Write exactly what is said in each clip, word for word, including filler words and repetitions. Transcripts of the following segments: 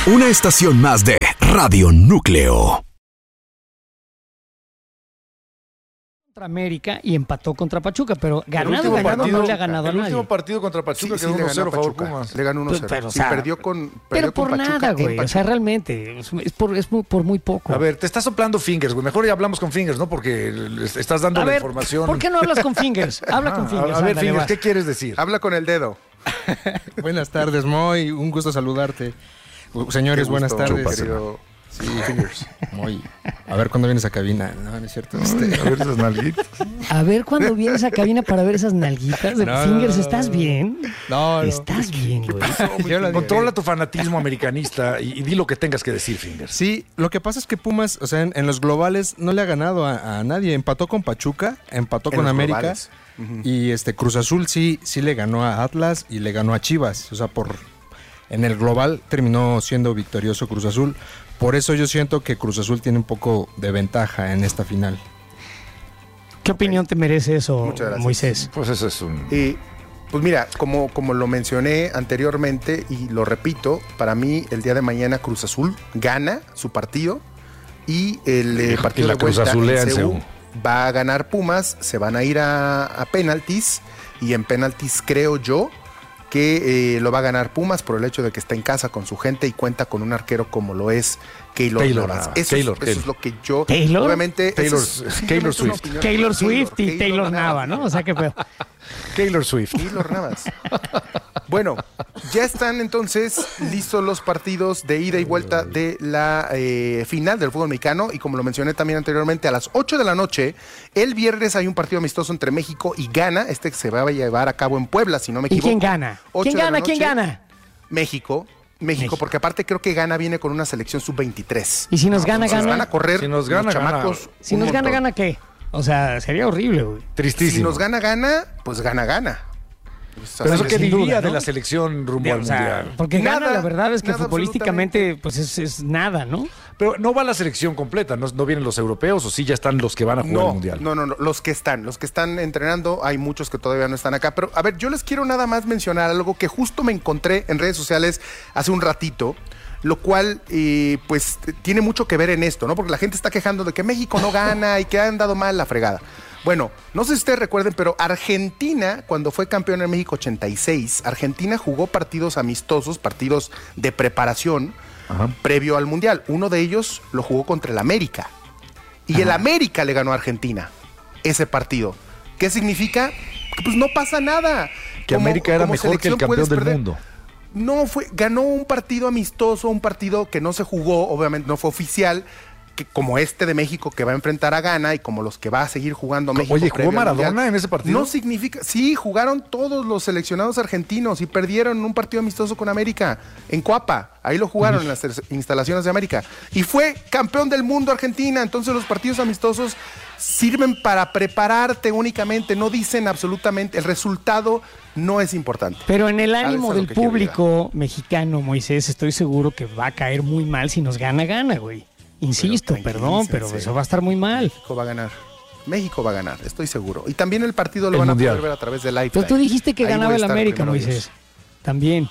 Una estación más de Radio Núcleo. Contra América y empató contra Pachuca, pero ganado, último ganado partido- no le ha ganado a El nadie. último partido contra Pachuca Sí, quedó sí, le uno ganó cero a a favor Pachuca. Pumas. Le ganó uno cero. Pero, o Sí, sea, perdió con, perdió Pero con por Pachuca nada, en güey. O sea, Pachuca. realmente, es, es por, es muy- por muy poco. A ver, te estás soplando fingers, güey. Mejor ya hablamos con fingers, ¿no? Porque les estás dando A la ver, información. ¿por qué no hablas con fingers? Habla Ah, con a- fingers. A ver, ándale, fingers, vas. ¿qué quieres decir? Habla con el dedo. Buenas tardes, Moy. Un gusto saludarte. Señores, Qué buenas gusto, tardes. querido Sí, Fingers. Moy. A ver cuándo vienes a cabina. No, no es cierto. Este... A ver esas nalguitas. A ver cuando vienes a cabina para ver esas nalguitas de No, no, fingers. no, ¿Estás no. bien? No, no. ¿Estás bien, güey? Yo lo Controla tu fanatismo americanista y, y di lo que tengas que decir, fingers. Sí, lo que pasa es que Pumas, o sea, en, en los globales no le ha ganado a, a nadie. Empató con Pachuca, empató En con los América. globales. Ujú. Y este Cruz Azul sí, sí le ganó a Atlas y le ganó a Chivas. O sea, por en el global terminó siendo victorioso Cruz Azul. Por eso yo siento que Cruz Azul tiene un poco de ventaja en esta final. ¿Qué opinión te merece eso, Muchas gracias. Moisés? Pues eso es un... Y pues mira, como, como lo mencioné anteriormente y lo repito, para mí el día de mañana Cruz Azul gana su partido y el eh, Y partido la de vuelta cruzazulea en en C U C U. va a ganar Pumas, se van a ir a, a penaltis y en penaltis creo yo que eh, lo va a ganar Pumas por el hecho de que está en casa con su gente y cuenta con un arquero como lo es Keylor Taylor Navas. Navas. Eso, Keylor, es, eso Keylor. es lo que yo... ¿Taylor? Obviamente... Taylor- eso es Taylor simplemente una Swift. opinión. Taylor Swift y Keylor Taylor Nava, ¿no? O sea, qué pedo. Taylor Swift. Keylor Navas. Bueno, ya están entonces listos los partidos de ida y vuelta de la eh, final del fútbol mexicano y como lo mencioné también anteriormente, a las ocho de la noche, el viernes hay un partido amistoso entre México y Ghana, este que se va a llevar a cabo en Puebla, si no me ¿Y equivoco. quién gana? ocho ¿Quién de la gana? ¿Quién noche, gana? México. México, México. porque aparte creo que Ghana viene con una selección sub veintitrés. ¿Y si nos gana, Entonces gana? van a correr Si nos gana, los gana. chamacos. Si un nos gana, montón. ¿gana qué? O sea, sería horrible, güey. Tristísimo. Si nos gana, gana, pues gana, gana. Pues, Pero así eso qué de- sin diría duda, de ¿no? la selección rumbo al O sea, mundial. porque gana, Nada, la verdad es que nada, futbolísticamente pues es, es nada, ¿no? Pero no va la selección completa, no, no vienen los europeos o sí ya están los que van a jugar No, el mundial. no, no, no, los que están, los que están entrenando, hay muchos que todavía no están acá, pero a ver, yo les quiero nada más mencionar algo que justo me encontré en redes sociales hace un ratito, lo cual eh, pues t- tiene mucho que ver en esto, ¿no? Porque la gente está quejando de que México no gana y que han dado mal la fregada. Bueno, no sé si ustedes recuerden, pero Argentina, cuando fue campeón en México ochenta y seis, Argentina jugó partidos amistosos, partidos de preparación Ajá. previo al Mundial. Uno de ellos lo jugó contra el América. Y el América le ganó a Argentina ese partido. ¿Qué significa? Que pues no pasa nada. Que Como- América era como mejor que el selección campeón puedes del perder. mundo. No, fue, ganó un partido amistoso, un partido que no se jugó, obviamente no fue oficial, que como este de México que va a enfrentar a Ghana y como los que va a seguir jugando México. Oye, ¿jugó previo al Maradona Mundial. en ese partido? No significa, sí, jugaron todos los seleccionados argentinos y perdieron un partido amistoso con América en Coapa. Ahí lo jugaron en las instalaciones de América. Y fue campeón del mundo Argentina. Entonces los partidos amistosos sirven para prepararte únicamente, no dicen absolutamente, el resultado no es importante. Pero en el ¿Sabes ánimo a lo del que quiero público mexicano, Moisés, estoy seguro que va a caer muy mal si nos gana, gana, güey. Insisto, Pero perdón, pero tranquilícense. eso va a estar muy mal. México va a ganar. México va a ganar, estoy seguro. Y también el partido lo El van mundial. a poder ver a través de Live. Pero tú dijiste que Ahí voy ganaba a el estar América, primero Moisés. Dios. También.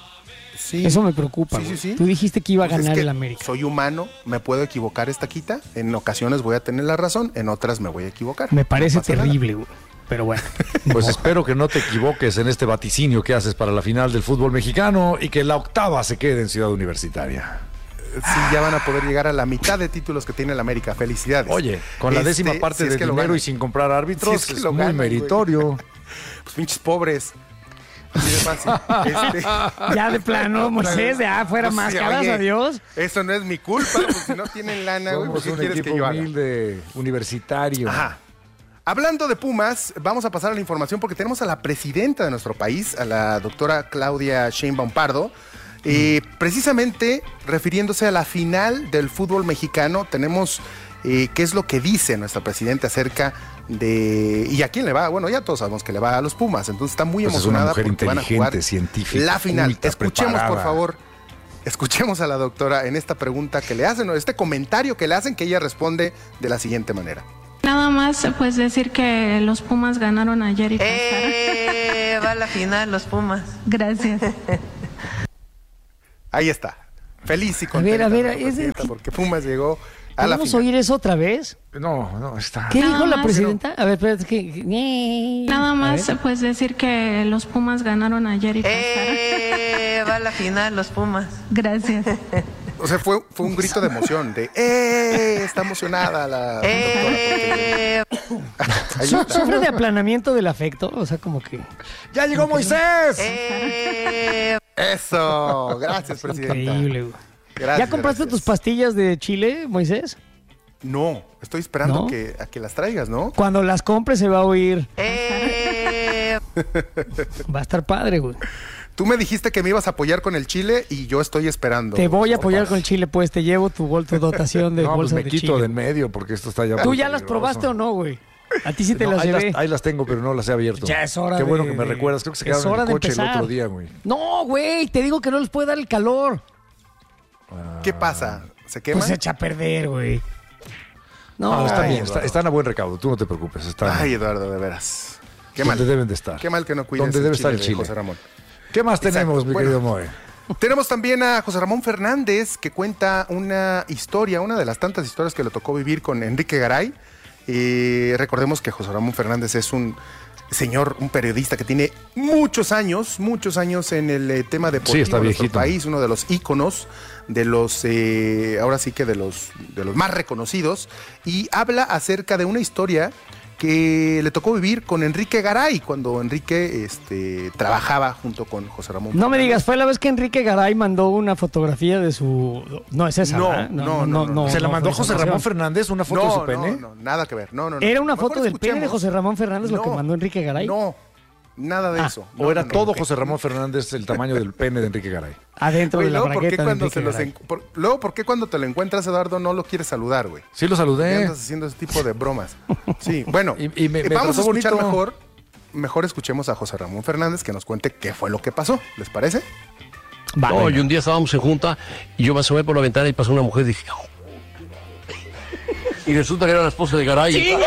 Sí. Eso me preocupa, Sí, güey. sí, sí. Tú dijiste que iba a Pues es ganar que el América. Soy humano, me puedo equivocar esta quita. En ocasiones voy a tener la razón, en otras me voy a equivocar. Me parece No pasa nada. terrible, güey. Pero bueno. Pues No. espero que no te equivoques en este vaticinio que haces para la final del fútbol mexicano y que la octava se quede en Ciudad Universitaria. Sí, ya van a poder llegar a la mitad de títulos que tiene el América. Felicidades. Oye, con la Este, décima parte si es de que lo dinero ganan. y sin comprar árbitros, Si es que es lo muy ganan, güey. meritorio. Pues pinches pobres. Así de fácil. Este, Ya de plano, Moisés, ya fuera pues, máscaras, oye, adiós. Eso no es mi culpa, pues si no tienen lana, güey, Somos pues, ¿qué un quieres equipo que yo haga? humilde, universitario. Ajá. Hablando de Pumas, vamos a pasar a la información porque tenemos a la presidenta de nuestro país, a la doctora Claudia Sheinbaum Pardo, eh, precisamente refiriéndose a la final del fútbol mexicano. Tenemos eh, qué es lo que dice nuestra presidenta acerca de... ¿Y a quién le va? Bueno, ya todos sabemos que le va a los Pumas, entonces está muy Pues es una emocionada mujer porque van a inteligente, jugar científica, la final. culta, Escuchemos, por preparada. favor. Escuchemos a la doctora en esta pregunta que le hacen, o este comentario que le hacen, que ella responde de la siguiente manera. Nada más, pues decir que los Pumas ganaron ayer y pasaron. ¡Eh! Va a la final los Pumas. Gracias. Ahí está. feliz y A contenta. ver, a ver, la es de- presidenta, porque Pumas llegó a la ¿Podemos final. oír eso otra vez? No, no, está. ¿Qué Nada dijo la más. presidenta? A ver, espérate, que... Nada A más ver. pues decir que los Pumas ganaron ayer y pasar. ¡Eh! Va a la final los Pumas. Gracias. O sea, fue, fue un grito de emoción, de ¡eh! Está emocionada la ¡Eh! doctora. Ahí Su- está. ¿Sufre de aplanamiento del afecto? O sea, como que... ¡Ya llegó Moisés! ¡Eh! Eso, gracias, presidenta. Increíble, güey. Gracias, ¿Ya compraste gracias. tus pastillas de Chile, Moisés? No, estoy esperando ¿No? que, a que las traigas, ¿no? Cuando las compres se va a oír. ¡Eh! Va a estar padre, güey. Tú me dijiste que me ibas a apoyar con el Chile y yo estoy esperando. Te voy a apoyar sopas. con el Chile, pues. Te llevo tu, bol- tu dotación de No, pues bolsas me de quito Chile. de en medio porque esto está ya. ¿Tú muy ya las peligroso. probaste o no, güey? A ti sí te No, las ahí, llevé. las, ahí las tengo, pero no las he abierto. Ya es hora Qué de- bueno que me de- recuerdas. Creo que se es quedaron hora en de el coche el empezar. otro día, güey. No, güey, te digo que no les puede dar el calor. ¿Qué pasa? ¿Se quema? Pues se echa a perder, güey. No, No, está Ay, bien, Eduardo. está- están a buen recaudo. Tú no te preocupes. Están Ay, Eduardo, de veras. Qué mal. donde deben de estar. Qué mal que no cuides Donde el debe Chile estar el de Chile. José Ramón. ¿Qué más Exacto. tenemos, mi Bueno. querido Moe? Tenemos también a José Ramón Fernández, que cuenta una historia, una de las tantas historias que le tocó vivir con Enrique Garay. Eh, recordemos que José Ramón Fernández es un señor, un periodista que tiene muchos años, muchos años en el eh, tema deportivo Sí, está de nuestro viejito. país, uno de los íconos, de los, eh, ahora sí que de los, de los más reconocidos, y habla acerca de una historia que le tocó vivir con Enrique Garay, cuando Enrique este, trabajaba junto con José Ramón No me Fernández. digas, fue la vez que Enrique Garay mandó una fotografía de su... No, es esa, No, ¿verdad? no, no, no. ¿Se la no mandó fue José esa Ramón ocasión. Fernández una foto no, de su pene? No, no, nada que ver. No, no, no. Era una Mejor foto del pene de escuchemos. José Ramón Fernández lo que No, mandó Enrique Garay. No, nada de Ah, eso. ¿O No, era no, no, todo ok. José Ramón Fernández el tamaño del pene de Enrique Garay? Adentro Oye, de la luego, ¿por qué bragueta de cuando Enrique se los Garay. en- por- luego, ¿por qué cuando te lo encuentras, Eduardo, no lo quieres saludar, güey? Sí lo ¿Qué saludé. andas haciendo ese tipo de bromas? Sí, bueno, Y- y me- eh, me vamos a trató escuchar bonito. mejor. Mejor escuchemos a José Ramón Fernández que nos cuente qué fue lo que pasó. ¿Les parece? Va, No, venga. y un día estábamos en junta y yo me asomé por la ventana y pasó una mujer y dije... "Oh". Y resulta que era la esposa de Garay.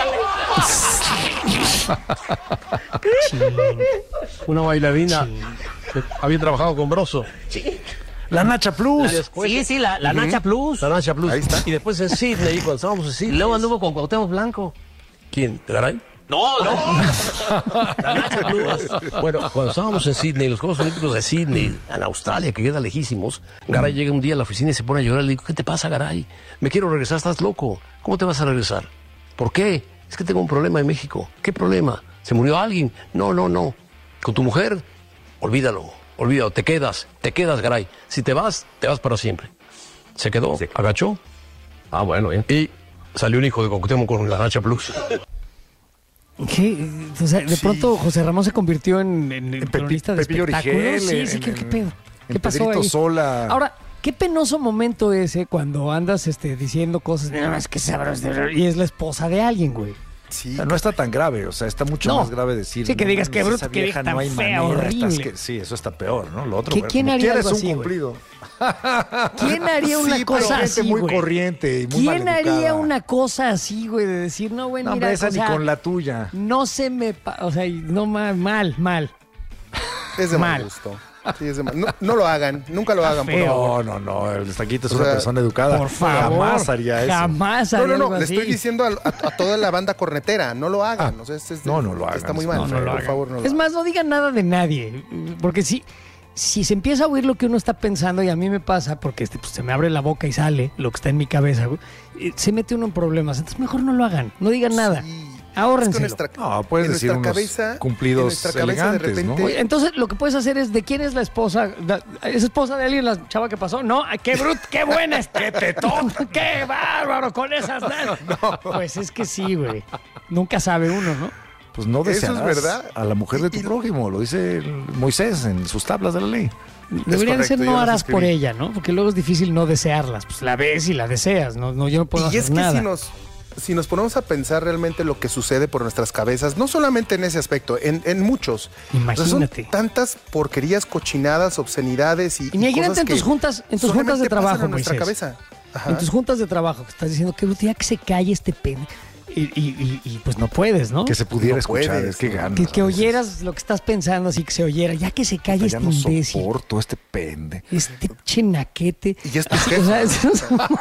Una bailarina que había trabajado con Broso. La Nacha Plus. Después, Sí, sí, la, la Nacha Plus. la Nacha Plus. Ahí está. Y después en Sydney, cuando estábamos en Y Sydney. luego anduvo con Cuauhtémoc Blanco. ¿Quién? ¿Garay? No, no. La Nacha Plus. Bueno, cuando estábamos en Sydney, los Juegos Olímpicos de Sydney, en Australia, que queda lejísimos, Garay llega un día a la oficina y se pone a llorar. Le digo, ¿qué te pasa, Garay? Me quiero regresar, estás loco. ¿Cómo te vas a regresar? ¿Por qué? Es que tengo un problema en México. ¿Qué problema? ¿Se murió alguien? No, no, no. ¿Con tu mujer? Olvídalo, olvídalo. Te quedas, te quedas, Garay. Si te vas, te vas para siempre. Se quedó, agachó. Ah, bueno, bien. Y salió un hijo de Cuauhtémoc con la Nacha Plus. ¿Qué? O sea, de Sí. pronto José Ramón se convirtió en, en, en Pepi- cronista de Pepillo espectáculos. Origel, Sí, en- sí, ¿qué, en- qué pedo? ¿Qué en pasó Pedrito ahí? Sola. Ahora, qué penoso momento ese cuando andas este, diciendo cosas, nada más que sabrás de... y es la esposa de alguien, güey. Sí. O sea, no está tan grave, o sea, está mucho No. más grave decir. Sí, que "No digas, mames, qué bruto, esa qué vieja vieja no hay tan fea, manera, estás horrible". que- sí, eso está peor, ¿no? Lo otro, ¿Qué- bueno, quién como haría quieres algo un así, güey? cumplido. ¿Quién haría una Sí, cosa pero gente así, muy güey? corriente y muy ¿Quién haría maleducada. una cosa así, güey? De decir, no, güey, No, mira, hombre, esa o ni sea, con la tuya. no se me... pa- o sea, y no, mal, mal, mal. Es de mal Mal. gusto. Sí, es de mal- no, no lo hagan, nunca lo hagan, por feo. favor. No, no, no, el Estaquito es O una sea, persona educada. Por favor. Jamás haría eso. Jamás No, haría no, no, algo le así. estoy diciendo a, a- a toda la banda cornetera, no lo hagan. Ah, o sea, este es- no, no lo hagan, Está muy es mal, muy feo. por favor, no lo Es hagan. más, no digan nada de nadie. Porque si, si se empieza a oír lo que uno está pensando, y a mí me pasa, porque este, pues, se me abre la boca y sale lo que está en mi cabeza, güey, eh, se mete uno en problemas. Entonces mejor no lo hagan, no digan nada. Sí. Ahórrenselo. Es que nuestra- No, puedes en decir nuestra unos cabeza, cumplidos en nuestra cabeza de elegantes, ¿no? repente- Oye, entonces lo que puedes hacer es, ¿de quién es la esposa? Da- ¿Es esposa de alguien la chava que pasó? No, ay, qué brut, qué buena es, qué tetón, qué bárbaro con esas nalgas. Pues es que sí, güey. Nunca sabe uno, ¿no? Pues no Eso es desearás verdad. a la mujer de tu Y- y- prójimo, lo dice Moisés en sus tablas de la ley. Debería de correcto, ser yo no las harás por escribí. ella, ¿no? Porque luego es difícil no desearlas. Pues la ves y la deseas, ¿no? no yo no puedo Y hacer es que nada. si nos, si nos ponemos a pensar realmente lo que sucede por nuestras cabezas, no solamente en ese aspecto, en, en muchos. Imagínate. O sea, son tantas porquerías, cochinadas, obscenidades y, y Imagínate cosas en tus que juntas, en tus juntas de solamente pasan trabajo, en nuestra Moisés. cabeza. Ajá. En tus juntas de trabajo, que estás diciendo que bruto, ya que se calle este pen. y, y- y, pues no puedes, ¿no? Que se pudiera No escuchar, puedes, es que ¿no? ganas. Que, que a veces. oyeras lo que estás pensando, así que se oyera. Ya que se calle Ya este no imbécil. soporto este pende. Este chenaquete. Y ya es tu Así, jefe. o sea, es,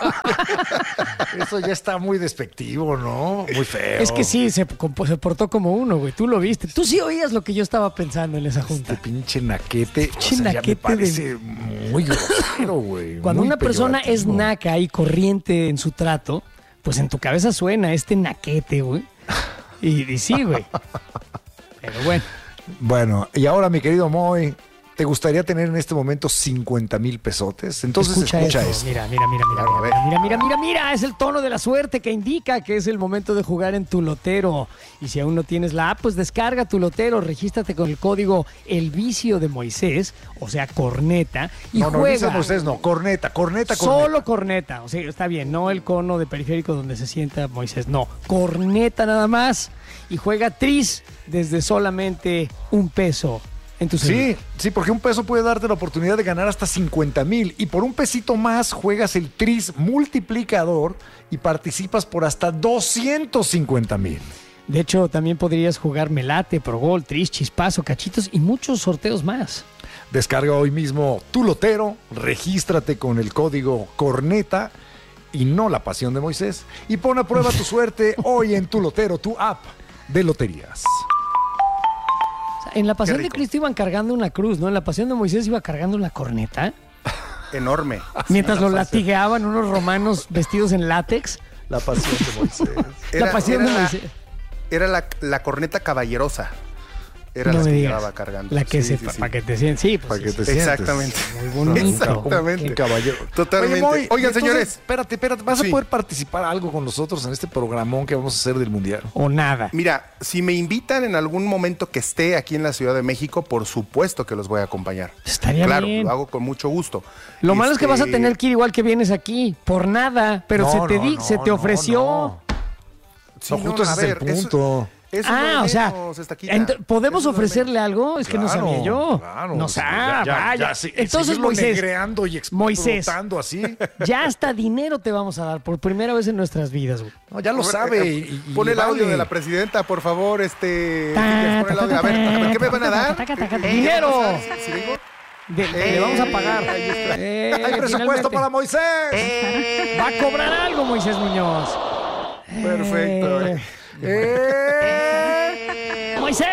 Eso ya está muy despectivo, ¿no? Muy feo. es que sí, se, compo- se portó como uno, güey. Tú lo viste. Tú sí oías lo que yo estaba pensando en esa junta. Este pinche naquete. Pinche o sea, ya me naquete de- parece muy grosero, güey. Cuando muy una persona es peyorativo. naca y corriente en su trato, pues en tu cabeza suena este naquete, güey. Y, y sí, güey. Pero bueno. Bueno, y ahora, mi querido Moy, ¿te gustaría tener en este momento cincuenta mil pesotes? Entonces escucha, esto. esto. Mira, mira, mira, mira, Claro, a ver. mira, mira, mira, mira, mira, es el tono de la suerte que indica que es el momento de jugar en tu lotero. Y si aún no tienes la app, pues descarga tu lotero, regístrate con el código El Vicio de Moisés, o sea, corneta, y No, no, juega. dice Moisés, no, corneta, corneta, corneta. Solo corneta, o sea, está bien, no el cono de periférico donde se sienta Moisés, no, corneta nada más, y juega tris desde solamente un peso en tu celular. Sí, sí, porque un peso puede darte la oportunidad de ganar hasta cincuenta mil. Y por un pesito más juegas el tris multiplicador y participas por hasta doscientos cincuenta mil. De hecho, también podrías jugar Melate, Pro Gol, Tris, Chispazo, Cachitos y muchos sorteos más. Descarga hoy mismo tu lotero, regístrate con el código corneta y no la pasión de Moisés. Y pon a prueba tu suerte hoy en tu lotero, tu app de loterías. O sea, en la Pasión Qué de rico. Cristo iban cargando una cruz, ¿no? En la Pasión de Moisés iba cargando la corneta. Enorme. Mientras lo latigaban unos romanos vestidos en látex. La pasión de Moisés. la Era- Pasión era de la- Moisés. Era la, la corneta caballerosa. Era No la me que digas. llevaba cargando. La que Sí, se sí, sí. para que te sientas. Sí, pues Para que sí, te sí. sientes. Exactamente. Muy bonito. Exactamente. Un caballero. Totalmente. Oye, Moy, Oigan, entonces, señores. Espérate, espérate. ¿Vas Sí. a poder participar algo con nosotros en este programón que vamos a hacer del Mundial? O nada. Mira, si me invitan en algún momento que esté aquí en la Ciudad de México, por supuesto que los voy a acompañar. Estaría claro, bien. lo hago con mucho gusto. Lo malo es que vas a Este, tener que ir igual que vienes aquí, por nada, pero No, se te no, di, no, se te no, ofreció. no. sí, No, justo a ese es el ver, eso- punto. eso Ah, no o es sea, menos, Estaquita. ent- ¿podemos Eso no es ofrecerle algo? Es que no Claro, sabía yo. claro. No Sí, sabía, ya, ya, vaya. ya, sí, Entonces, seguirlo Moisés, negreando y Moisés. explotando así. ya hasta dinero te vamos a dar por primera vez en nuestras vidas, güey. No, ya lo menos. sabe. Eh, y- y Pon le el audio vale. de la presidenta, por favor, este. Ta, Fíjate, pon el ta, audio. A ver, a ver, ¿qué me van a dar? taca, taca, ¿Qué- qué ¡dinero! va a pasar? ¿Sí vengo? De- de- le vamos a pagar. ahí está. Eh, Hay presupuesto finalmente. para Moisés. Va a cobrar algo, Moisés Muñoz. Perfecto. Eh, Eh, ¡Moisés!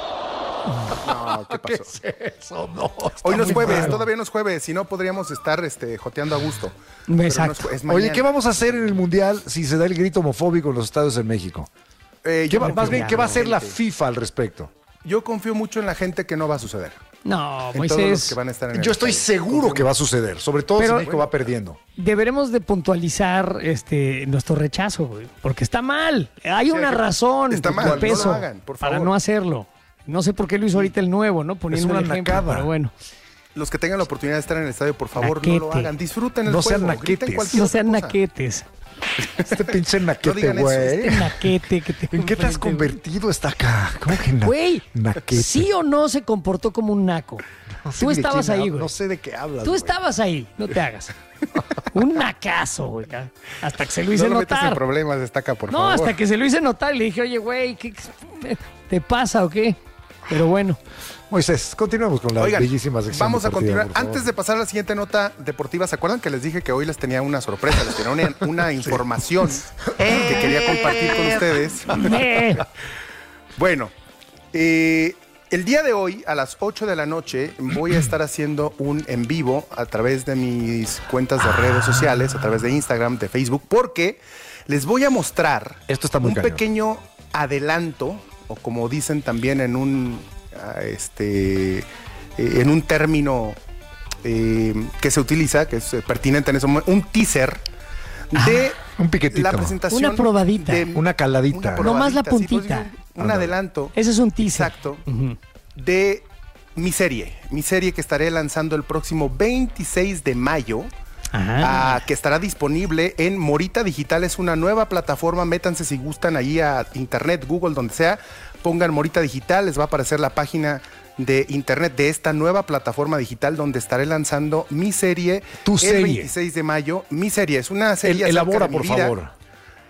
No, ¿qué ¿Qué pasó? es eso? No, está Hoy no es muy jueves, malo. todavía no es jueves, si no podríamos estar este, joteando a gusto. Pero no es Exacto. jue- es Oye, mañana. ¿qué vamos a hacer en el Mundial si se da el grito homofóbico en los estadios en México? Eh, ¿Qué yo, va- confío, más bien, ¿qué va a hacer la gente. FIFA al respecto? yo confío mucho en la gente que no va a suceder. No, En todos los Moisés. que van a estar en el Yo estoy estadio. seguro que va a suceder, sobre todo Pero- si México va perdiendo. Deberemos de puntualizar este nuestro rechazo, güey, porque está mal. Hay Sí, una hay que- razón está de mal, no lo peso hagan, por para favor. no hacerlo. No sé por qué lo hizo ahorita el nuevo, ¿no? Poniendo una un ejemplo, nacada. pero bueno. Los que tengan la oportunidad de estar en el estadio, por favor, no lo Naquete. hagan. Disfruten el No sean juego. griten naquetes. cualquier No otra sean cosa. naquetes. Este pinche No naquete, digan eso, güey. Este naquete que te ¿En qué te has enfrente, convertido hasta acá? ¿Cómo que na Güey, naquete? ¿sí o no se comportó como un naco? No sé Tú ni de estabas quién ahí, hablas, güey. No sé de qué hablas. Tú güey. estabas ahí, no te hagas. Un nacazo, güey. Hasta que se lo hice No lo metas en notar. problemas, destaca, por No, favor. hasta que se lo hice notar y le dije, oye, güey, ¿qué qué te pasa o qué? Pero bueno. Moisés, continuemos con la Oigan, bellísima sección vamos a deportiva, continuar. por favor. Antes de pasar a la siguiente nota deportiva, ¿se acuerdan que les dije que hoy les tenía una sorpresa? Les tenía una, una información que quería compartir con ustedes. Eh, Bueno, eh, el día de hoy, a las ocho de la noche, voy a estar haciendo un en vivo a través de mis cuentas de redes sociales, a través de Instagram, de Facebook, porque les voy a mostrar Esto está muy un cañón. pequeño adelanto, o como dicen también en un, ah, este, eh, en un término eh, que se utiliza, que es eh, pertinente en ese momento, un teaser de un piquetito. la presentación. Una probadita. de- Una caladita. una Nomás la probadita, sí, pues, puntita. un, un Ándale. adelanto. ese es un teaser. Exacto. Ujú. De mi serie. Mi serie que estaré lanzando el próximo veintiséis de mayo. Ajá. ah, que estará disponible en Morita Digital. Es una nueva plataforma. Métanse si gustan ahí a internet, Google, donde sea. Pongan Morita Digital. Les va a aparecer la página de internet de esta nueva plataforma digital donde estaré lanzando mi serie Tu el serie. veintiséis de mayo. Mi serie es una serie El- acerca elabora, de mi por vida. favor.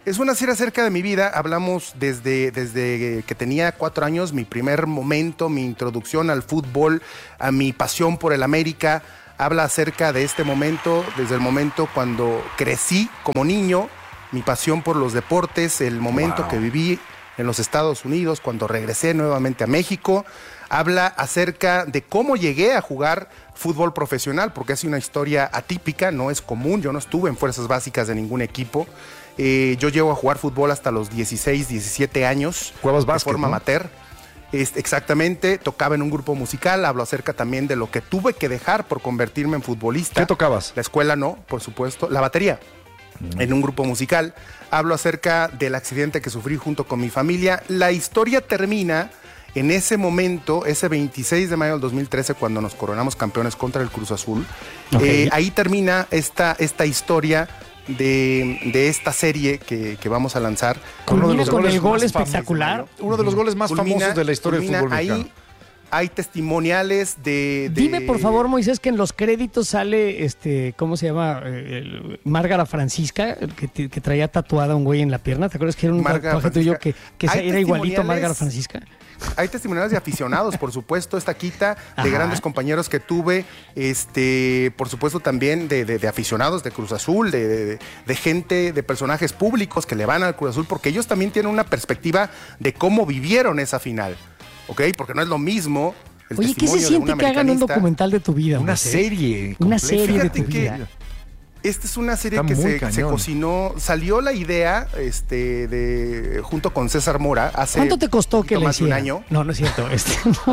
Es una serie acerca de mi vida. Hablamos desde, desde que tenía cuatro años, mi primer momento, mi introducción al fútbol, a mi pasión por el América. Habla acerca de este momento, desde el momento cuando crecí como niño, mi pasión por los deportes, el momento wow. que viví en los Estados Unidos, cuando regresé nuevamente a México. Habla acerca de cómo llegué a jugar fútbol profesional, porque es una historia atípica, no es común. Yo no estuve en fuerzas básicas de ningún equipo. Eh, yo llego a jugar fútbol hasta los dieciséis, diecisiete años. ¿Juegas de básquet, forma no? amateur. Este, exactamente, tocaba en un grupo musical. Hablo acerca también de lo que tuve que dejar por convertirme en futbolista. ¿Qué tocabas? La escuela no, por supuesto. La batería. Mm. En un grupo musical. Hablo acerca del accidente que sufrí junto con mi familia. La historia termina en ese momento, ese veintiséis de mayo del dos mil trece, cuando nos coronamos campeones contra el Cruz Azul. Okay. Eh, ahí termina esta, esta historia de, de esta serie que, que vamos a lanzar. Culmina uno de los con el gol espectacular. Famosos, uno de los goles más culmina, famosos de la historia del fútbol mexicano. Ahí hay testimoniales de, de... Dime, por favor, Moisés, que en los créditos sale, este, ¿cómo se llama? Eh, Márgara Francisca, que, que traía tatuada un güey en la pierna. ¿Te acuerdas que era un tatuaje tuyo que, que era igualito a Márgara Francisca? Hay testimoniales de aficionados, por supuesto, esta quita, de Ajá. grandes compañeros que tuve, este, por supuesto también de, de, de aficionados de Cruz Azul, de, de, de gente, de personajes públicos que le van al Cruz Azul, porque ellos también tienen una perspectiva de cómo vivieron esa final, ¿ok? Porque no es lo mismo el Oye, ¿qué se siente que hagan un documental de tu vida? Una serie. Una serie Fíjate de tu vida. Esta es una serie Está que se, cañón. se cocinó, salió la idea este, de junto con César Mora hace ¿Cuánto te costó que le más de un hiciera? año. No, no es cierto. Este, no.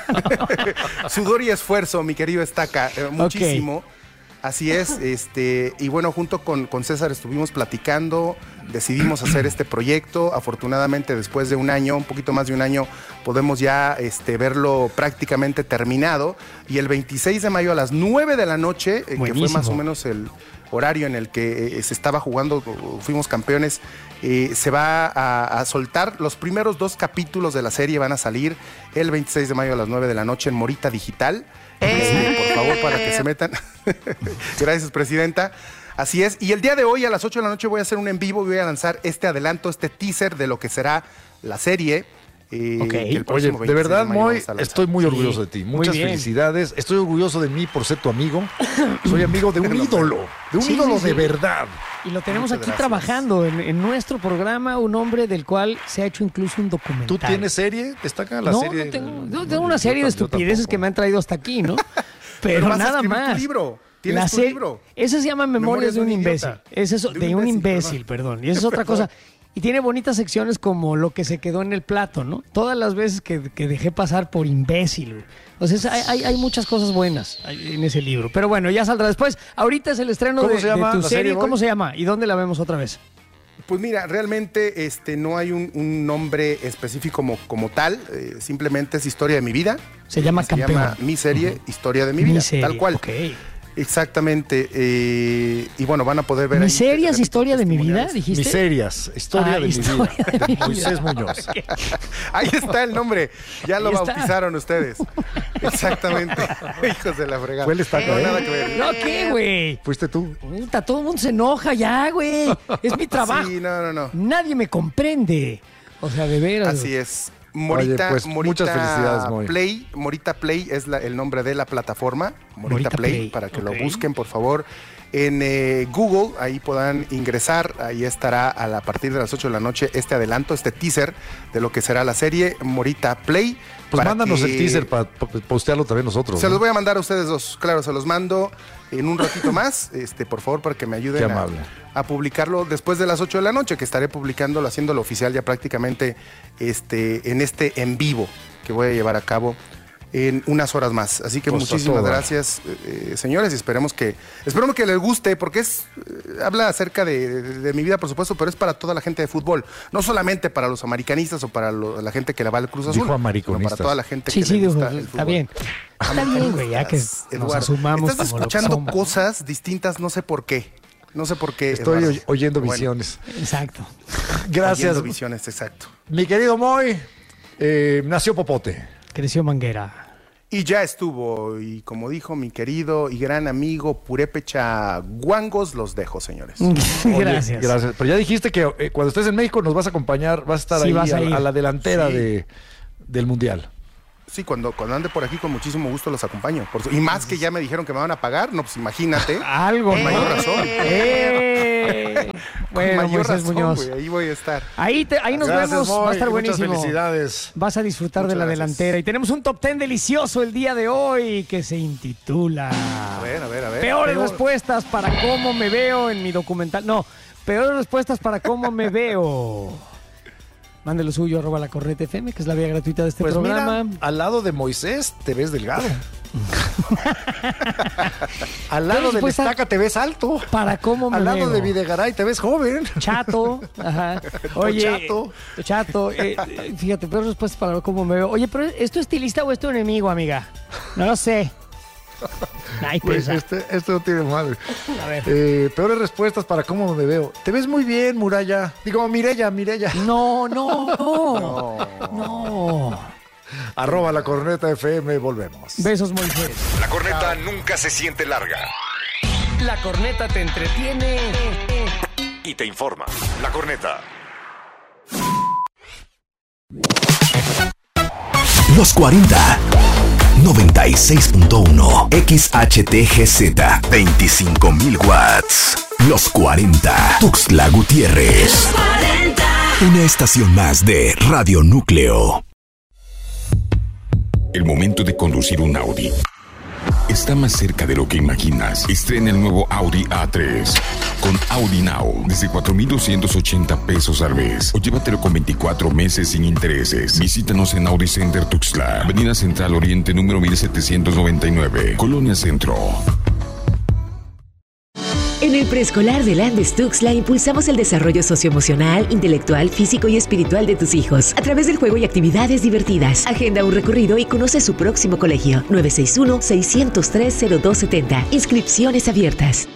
Sudor y esfuerzo, mi querido Estaca, eh, muchísimo. Okay. Así es, este, y bueno, junto con, con César estuvimos platicando, decidimos hacer este proyecto. Afortunadamente, después de un año, un poquito más de un año, podemos ya este, verlo prácticamente terminado. Y el veintiséis de mayo a las nueve de la noche, eh, que fue más o menos el horario en el que eh, se estaba jugando, fuimos campeones, eh, se va a, a soltar. Los primeros dos capítulos de la serie van a salir el veintiséis de mayo a las nueve de la noche en Morita Digital. Este, por favor, para que se metan. Gracias, presidenta. Así es. Y el día de hoy a las ocho de la noche voy a hacer un en vivo y voy a lanzar este adelanto, este teaser de lo que será la serie. Eh, okay. Oye, de verdad, Moy, estoy muy orgulloso sí, de ti. Muchas felicidades. Estoy orgulloso de mí por ser tu amigo. Soy amigo de un ídolo, de un sí, ídolo sí, sí. de verdad. Y lo tenemos Muchas aquí gracias. trabajando en, en nuestro programa, un hombre del cual se ha hecho incluso un documental. ¿Tú tienes serie? ¿Destaca la no, serie? No, tengo, no, tengo una serie de estupideces que me han traído hasta aquí, ¿no? Pero, Pero nada más. Tu libro. ¿Tienes la tu se... libro? Ese se llama Memorias, Memorias de un, un imbécil. Es eso, de, de un imbécil, imbécil perdón. Y esa es otra cosa. Y tiene bonitas secciones como lo que se quedó en el plato, ¿no? Todas las veces que, que dejé pasar por imbécil. O sea, hay, hay, hay muchas cosas buenas en ese libro. Pero bueno, ya saldrá después. Ahorita es el estreno de, de tu serie. serie ¿Cómo se llama? ¿Y dónde la vemos otra vez? Pues mira, realmente este, no hay un, un nombre específico como, como tal. Eh, simplemente es historia de mi vida. Se llama se Campeón. Se llama Mi Serie, uh-huh. Historia de mi vida. Mi serie. Tal cual. Okay. Exactamente. Eh, y bueno, van a poder ver. ¿Miserias, ahí, historia de mi vida? ¿Dijiste? Miserias, historia ah, de historia mi vida. De Moisés Muñoz. Ahí está el nombre. Ya ahí lo está. Bautizaron ustedes. Exactamente. Hijos de la fregada. Fue el estaca, no, ¿eh? nada que ver. No, ¿qué, güey? Fuiste tú. Puta, todo el mundo se enoja ya, güey. Es mi trabajo. Sí, no, no, no. Nadie me comprende. O sea, de veras. Así es. Morita, Oye, pues, Morita muchas felicidades, Moy. Play, Morita Play es la, el nombre de la plataforma, Morita, Morita Play, Play, para que okay. lo busquen, por favor. En eh, Google, ahí podrán ingresar, ahí estará a, la, a partir de las ocho de la noche este adelanto, este teaser de lo que será la serie Morita Play. Pues mándanos que... el teaser para pa, postearlo también nosotros. Se ¿no? los voy a mandar a ustedes dos, claro, se los mando en un ratito más, este, por favor, para que me ayuden a, a publicarlo después de las ocho de la noche, que estaré publicándolo, haciéndolo oficial ya prácticamente este, en este en vivo que voy a llevar a cabo en unas horas más. Así que pues muchísimas gracias, eh, señores, y esperemos que esperemos que les guste, porque es eh, habla acerca de, de, de mi vida, por supuesto, pero es para toda la gente de fútbol, no solamente para los americanistas o para lo, la gente que le va al Cruz Azul, sino para toda la gente sí, que sí, le gusta dijo, el está bien. Está bien, güey, ya que Eduardo, nos asumamos. Estás escuchando cosas distintas, no sé por qué. No sé por qué. Estoy Eduardo. oyendo bueno, visiones. Exacto. Gracias. Oyendo visiones, exacto. Mi querido Moy, eh, nació Popote. Creció Manguera. Y ya estuvo, y como dijo mi querido y gran amigo Purépecha Guangos, los dejo, señores. Oye, Gracias. Gracias. Pero ya dijiste que eh, cuando estés en México nos vas a acompañar, vas a estar Sí, ahí vas a a, ir. a la delantera Sí. de, del Mundial. Sí, cuando, cuando ande por aquí con muchísimo gusto los acompaño. Por su- y más que ya me dijeron que me van a pagar, no, pues imagínate. Algo, Con ¿no? mayor razón. ¡Eh! Con Bueno, mayor Moisés razón, Muñoz. güey, ahí voy a estar. Ahí, te- ahí nos Gracias, vemos, va a Moy, estar y muchas buenísimo. felicidades. Vas a disfrutar Muchas de la gracias. delantera. Y tenemos un top ten delicioso el día de hoy que se intitula A ver, a ver, a ver. Peores Peor- respuestas para cómo me veo en mi documental. No, peores respuestas para cómo me veo. Mande lo suyo, arroba la Corneta F M, que es la vía gratuita de este Pues programa. mira, al lado de Moisés te ves delgado. Al lado de respuesta? Estaca te ves alto. Para cómo me Al lado veo. de Videgaray te ves joven. Chato, ajá. O Oye, chato. chato, eh, eh, fíjate, peor respuesta para cómo me veo. Oye, pero ¿es tu estilista o es tu enemigo, amiga? No lo sé. Ay, Pues pesa. este, esto no tiene madre. A ver. Eh, peores respuestas para cómo me veo. Te ves muy bien, Muralla. Digo, Mirella, Mirella. No, no, no. No. Arroba la Corneta F M, volvemos. Besos, Moisés. La corneta nunca se siente larga La corneta te entretiene. y te informa. La corneta. Los cuarenta. noventa y seis punto uno. X H T G Z. veinticinco mil watts. Los cuarenta. Tuxtla Gutiérrez. Una estación más de Radio Núcleo. El momento de conducir un Audi está más cerca de lo que imaginas. Estrena el nuevo Audi A tres con Audi Now desde cuatro mil doscientos ochenta pesos al mes o llévatelo con veinticuatro meses sin intereses. Visítanos en Audi Center Tuxtla, Avenida Central Oriente número mil setecientos noventa y nueve, Colonia Centro. En el preescolar de Landes Tuxtla impulsamos el desarrollo socioemocional, intelectual, físico y espiritual de tus hijos a través del juego y actividades divertidas. Agenda un recorrido y conoce su próximo colegio. nueve seis uno, seis cero tres, cero dos siete cero. Inscripciones abiertas.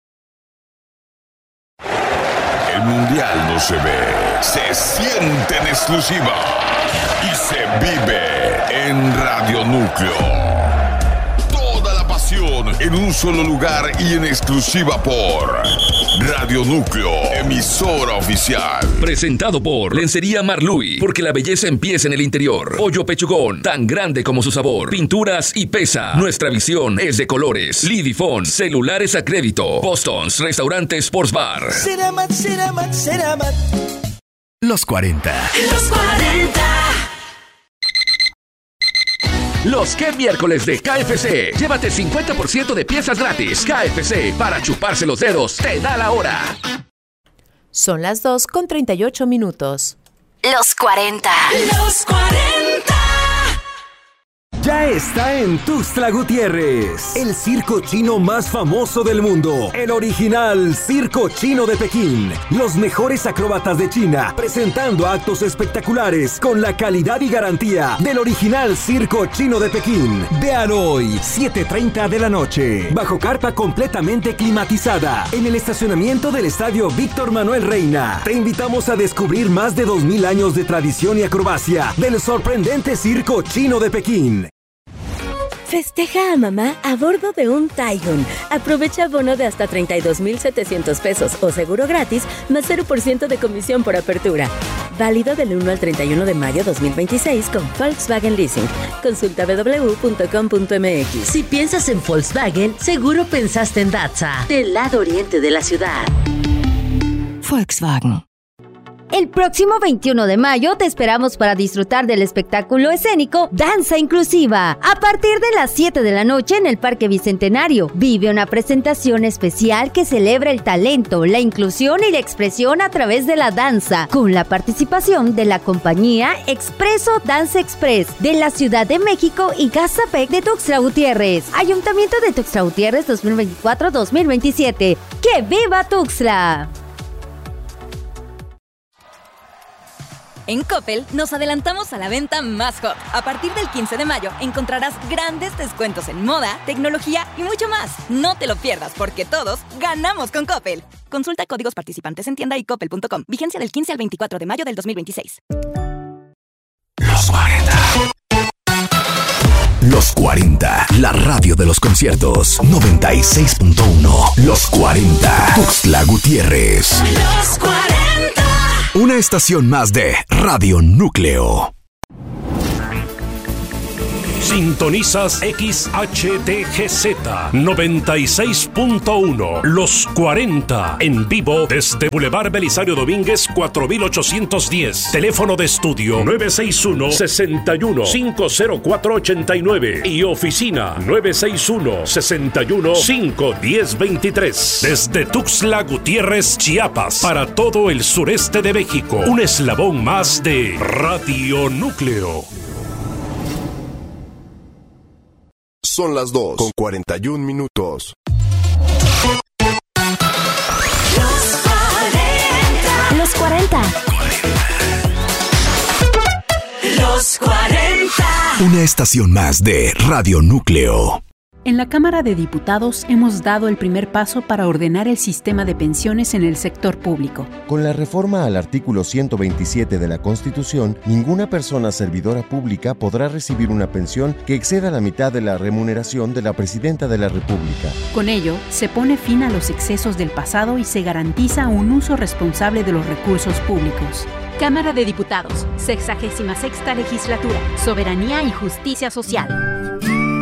El Mundial no se ve, se siente en exclusiva y se vive en Radio Núcleo. Toda la pasión en un solo lugar y en exclusiva por Radio Núcleo, emisora oficial. Presentado por Lencería Marluy, porque la belleza empieza en el interior. Pollo Pechugón, tan grande como su sabor. Pinturas y pesa. Nuestra visión es de colores. Lidifón, celulares a crédito. Boston's, restaurante Sports Bar. Ceramat, Ceramat, Ceramat. Los cuarenta. Los cuarenta. Los que miércoles de K F C. Llévate cincuenta por ciento de piezas gratis. K F C, para chuparse los dedos, te da la hora. Son las dos con treinta y ocho minutos. Los cuarenta. Los cuarenta. Ya está en Tuxtla Gutiérrez, el circo chino más famoso del mundo, el original Circo Chino de Pekín. Los mejores acróbatas de China, presentando actos espectaculares con la calidad y garantía del original Circo Chino de Pekín. Vean hoy, siete treinta de la noche, bajo carpa completamente climatizada, en el estacionamiento del Estadio Víctor Manuel Reina. Te invitamos a descubrir más de dos mil años de tradición y acrobacia del sorprendente Circo Chino de Pekín. Festeja a mamá a bordo de un Taigun. Aprovecha bono de hasta treinta y dos mil setecientos pesos o seguro gratis más cero por ciento de comisión por apertura. Válido del uno al treinta y uno de mayo dos mil veintiséis con Volkswagen Leasing. Consulta w w w punto com punto m x. Si piensas en Volkswagen, seguro pensaste en Datsa, del lado oriente de la ciudad. Volkswagen. El próximo veintiuno de mayo te esperamos para disfrutar del espectáculo escénico Danza Inclusiva. A partir de las siete de la noche en el Parque Bicentenario, vive una presentación especial que celebra el talento, la inclusión y la expresión a través de la danza, con la participación de la compañía Expreso Dance Express de la Ciudad de México y Gazapec de Tuxtla Gutiérrez. Ayuntamiento de Tuxtla Gutiérrez dos mil veinticuatro dos mil veintisiete. ¡Que viva Tuxtla! En Coppel nos adelantamos a la venta más hot. A partir del quince de mayo encontrarás grandes descuentos en moda, tecnología y mucho más. No te lo pierdas porque todos ganamos con Coppel. Consulta códigos participantes en tienda y coppel punto com. Vigencia del quince al veinticuatro de mayo del dos mil veintiséis. Los cuarenta. Los cuarenta, la radio de los conciertos. noventa y seis punto uno. Los cuarenta. Tuxtla Gutiérrez. Los cuarenta. Una estación más de Radio Núcleo. Sintonizas X H T G Z noventa y seis punto uno. Los cuarenta. En vivo desde Boulevard Belisario Domínguez cuatro mil ochocientos diez. Teléfono de estudio nueve seis uno, seis uno, cinco cero cuatro, ocho nueve. Y oficina nueve seis uno, seis uno, cinco uno cero, veintitrés. Desde Tuxtla Gutiérrez, Chiapas. Para todo el sureste de México. Un eslabón más de Radio Núcleo. Son las dos con cuarenta y un minutos. Los cuarenta. Los cuarenta. Una estación más de Radio Núcleo. En la Cámara de Diputados hemos dado el primer paso para ordenar el sistema de pensiones en el sector público. Con la reforma al artículo ciento veintisiete de la Constitución, ninguna persona servidora pública podrá recibir una pensión que exceda la mitad de la remuneración de la Presidenta de la República. Con ello, se pone fin a los excesos del pasado y se garantiza un uso responsable de los recursos públicos. Cámara de Diputados, sexagésima sexta legislatura, Soberanía y Justicia Social.